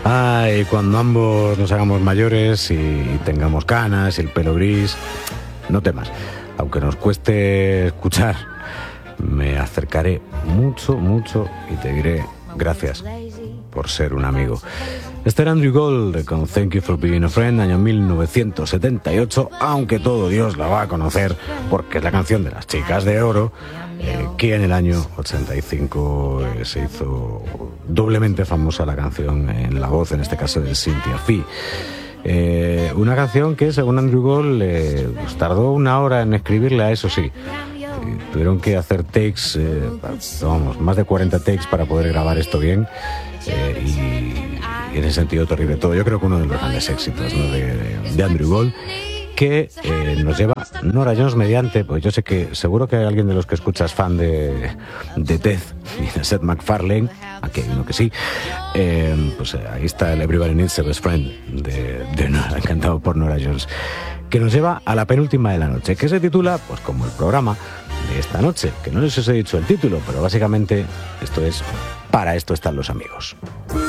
Ay, cuando ambos nos hagamos mayores y tengamos canas y el pelo gris, no temas, aunque nos cueste escuchar, me acercaré mucho, mucho y te diré gracias por ser un amigo. Este era Andrew Gold con Thank You for Being a Friend, año 1978, aunque todo Dios la va a conocer porque es la canción de las Chicas de Oro, que en el año 85 se hizo doblemente famosa la canción en la voz, en este caso de Cynthia Fee. Una canción que, según Andrew Gold, pues tardó 1 hora en escribirla, eso sí. Tuvieron que hacer takes, más de 40 takes para poder grabar esto bien, y en ese sentido terrible todo. Yo creo que uno de los grandes éxitos, ¿no?, de Andrew Gold, que nos lleva Norah Jones mediante, pues yo sé que seguro que hay alguien de los que escuchas fan de Ted y de Seth MacFarlane, aquí hay uno que sí, pues ahí está el Everybody Needs a Best Friend de Norah, cantado por Norah Jones, que nos lleva a la penúltima de la noche, que se titula, pues como el programa de esta noche, que no les he dicho el título, pero básicamente esto es Para esto están los amigos.